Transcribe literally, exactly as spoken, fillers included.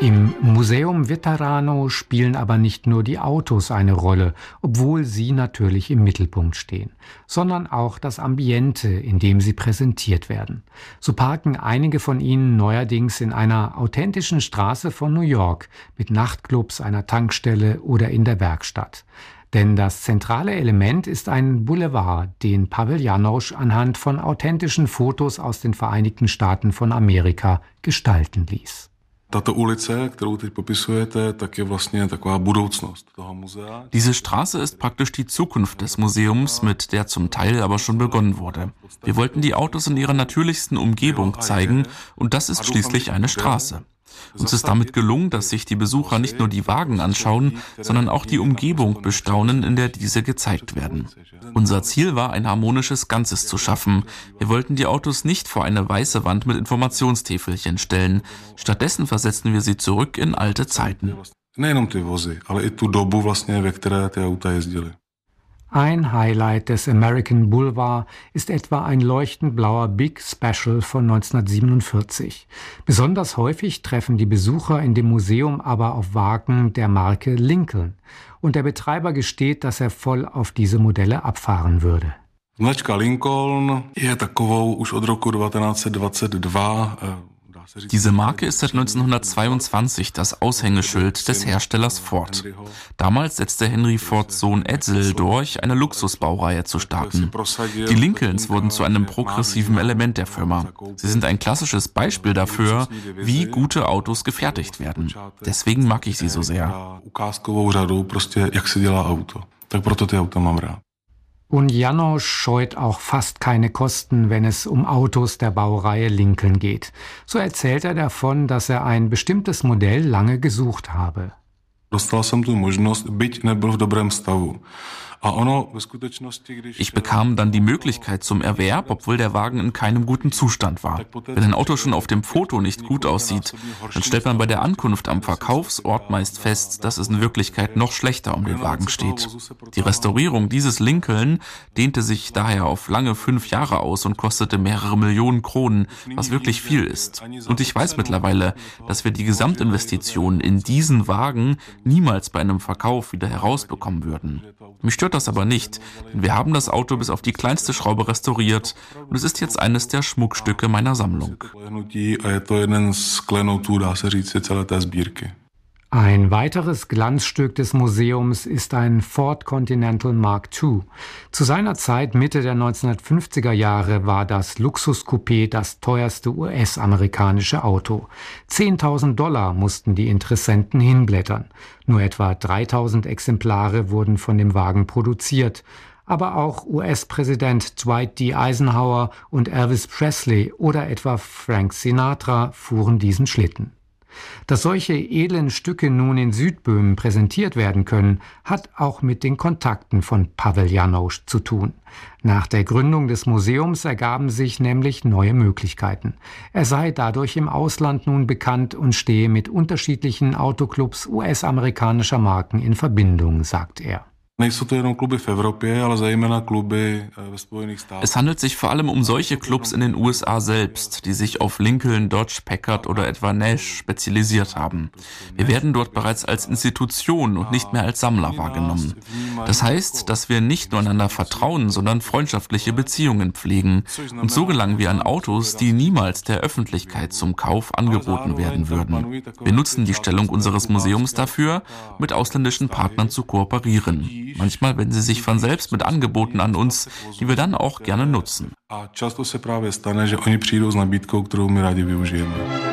Im Museum Veterano spielen aber nicht nur die Autos eine Rolle, obwohl sie natürlich im Mittelpunkt stehen, sondern auch das Ambiente, in dem sie präsentiert werden. So parken einige von ihnen neuerdings in einer authentischen Straße von New York mit Nachtclubs, einer Tankstelle oder in der Werkstatt. Denn das zentrale Element ist ein Boulevard, den Pavel Janosch anhand von authentischen Fotos aus den Vereinigten Staaten von Amerika gestalten ließ. Diese Straße ist praktisch die Zukunft des Museums, mit der zum Teil aber schon begonnen wurde. Wir wollten die Autos in ihrer natürlichsten Umgebung zeigen und das ist schließlich eine Straße. Uns ist damit gelungen, dass sich die Besucher nicht nur die Wagen anschauen, sondern auch die Umgebung bestaunen, in der diese gezeigt werden. Unser Ziel war, ein harmonisches Ganzes zu schaffen. Wir wollten die Autos nicht vor eine weiße Wand mit Informationstäfelchen stellen. Stattdessen versetzten wir sie zurück in alte Zeiten. Ein Highlight des American Boulevard ist etwa ein leuchtend blauer Big Special von neunzehnhundertsiebenundvierzig. Besonders häufig treffen die Besucher in dem Museum aber auf Wagen der Marke Lincoln. Und der Betreiber gesteht, dass er voll auf diese Modelle abfahren würde. Značka Lincoln je takovou už od roku devatenáctsetdvacet dva. Diese Marke ist seit neunzehnhundertzweiundzwanzig das Aushängeschild des Herstellers Ford. Damals setzte Henry Fords Sohn Edsel durch, eine Luxusbaureihe zu starten. Die Lincolns wurden zu einem progressiven Element der Firma. Sie sind ein klassisches Beispiel dafür, wie gute Autos gefertigt werden. Deswegen mag ich sie so sehr. Und Janosch scheut auch fast keine Kosten, wenn es um Autos der Baureihe Lincoln geht. So erzählt er davon, dass er ein bestimmtes Modell lange gesucht habe. Dostal jsem tu možnost, byť nebyl v dobrém stavu. Ich bekam dann die Möglichkeit zum Erwerb, obwohl der Wagen in keinem guten Zustand war. Wenn ein Auto schon auf dem Foto nicht gut aussieht, dann stellt man bei der Ankunft am Verkaufsort meist fest, dass es in Wirklichkeit noch schlechter um den Wagen steht. Die Restaurierung dieses Lincoln dehnte sich daher auf lange fünf Jahre aus und kostete mehrere Millionen Kronen, was wirklich viel ist. Und ich weiß mittlerweile, dass wir die Gesamtinvestition in diesen Wagen niemals bei einem Verkauf wieder herausbekommen würden. Mich stört das aber nicht, denn wir haben das Auto bis auf die kleinste Schraube restauriert und es ist jetzt eines der Schmuckstücke meiner Sammlung. Ein weiteres Glanzstück des Museums ist ein Ford Continental Mark zwei. Zu seiner Zeit, Mitte der neunzehnhundertfünfziger Jahre, war das Luxuscoupé das teuerste U S-amerikanische Auto. zehntausend Dollar mussten die Interessenten hinblättern. Nur etwa dreitausend Exemplare wurden von dem Wagen produziert. Aber auch U S-Präsident Dwight D. Eisenhower und Elvis Presley oder etwa Frank Sinatra fuhren diesen Schlitten. Dass solche edlen Stücke nun in Südböhmen präsentiert werden können, hat auch mit den Kontakten von Pavel Janosch zu tun. Nach der Gründung des Museums ergaben sich nämlich neue Möglichkeiten. Er sei dadurch im Ausland nun bekannt und stehe mit unterschiedlichen Autoclubs U S-amerikanischer Marken in Verbindung, sagt er. Es handelt sich vor allem um solche Clubs in den U S A selbst, die sich auf Lincoln, Dodge, Packard oder etwa Nash spezialisiert haben. Wir werden dort bereits als Institution und nicht mehr als Sammler wahrgenommen. Das heißt, dass wir nicht nur einander vertrauen, sondern freundschaftliche Beziehungen pflegen. Und so gelangen wir an Autos, die niemals der Öffentlichkeit zum Kauf angeboten werden würden. Wir nutzen die Stellung unseres Museums dafür, mit ausländischen Partnern zu kooperieren. Manchmal wenden sie sich von selbst mit Angeboten an uns, die wir dann auch gerne nutzen. A často se právě stane, že oni přijdou s nabídkou, kterou my rádi využijeme.